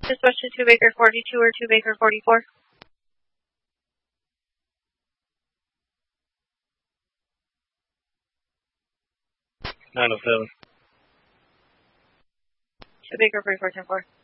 Dispatch to 2 Baker 42 or 2 Baker 44. 907. 2 Baker 44, 10-4.